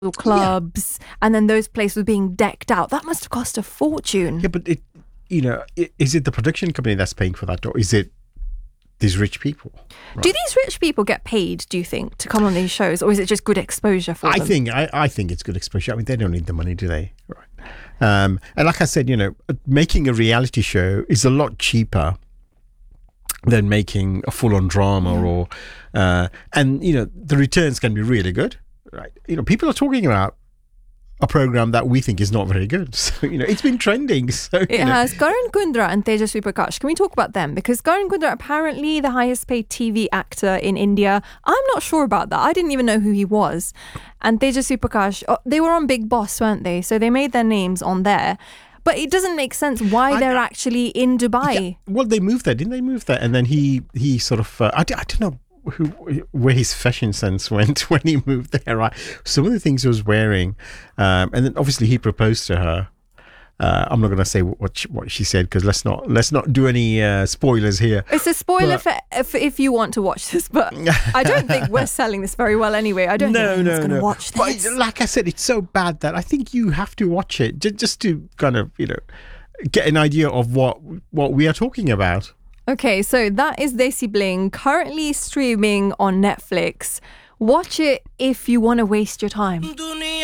clubs, and then those places were being decked out. That must have cost a fortune. Yeah, but is it the production company that's paying for that, or is it these rich people? Right. Do these rich people get paid, do you think, to come on these shows, or is it just good exposure for them? I think it's good exposure. I mean, they don't need the money, do they? Right. And like I said, making a reality show is a lot cheaper than making a full-on drama, or the returns can be really good, right? People are talking about a program that we think is not very good. So, it's been trending. So it has. Karan Kundra and Tejasvi Prakash. Can we talk about them? Because Karan Kundra, apparently the highest paid TV actor in India. I'm not sure about that. I didn't even know who he was. And Tejasvi Prakash, they were on Big Boss, weren't they? So they made their names on there. But it doesn't make sense why they're actually in Dubai. Yeah, well, they moved there, didn't they? Move there, and then he sort of I don't know where his fashion sense went when he moved there. Right, some of the things he was wearing, and then obviously he proposed to her. I'm not going to say what she said, because let's not do any spoilers here. It's a spoiler for if you want to watch this, but I don't think we're selling this very well anyway. I don't think anyone's going to watch this. But like I said, it's so bad that I think you have to watch it just to kind of get an idea of what we are talking about. Okay, so that is Desi Bling, currently streaming on Netflix. Watch it if you want to waste your time.